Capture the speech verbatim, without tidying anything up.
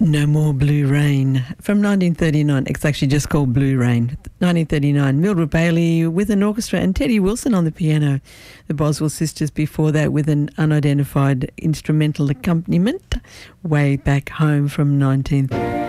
No More Blue Rain from nineteen thirty-nine. It's actually just called Blue Rain. nineteen thirty-nine. Mildred Bailey with an orchestra and Teddy Wilson on the piano. The Boswell sisters before that with an unidentified instrumental accompaniment. Way Back Home from nineteen thirty-nine.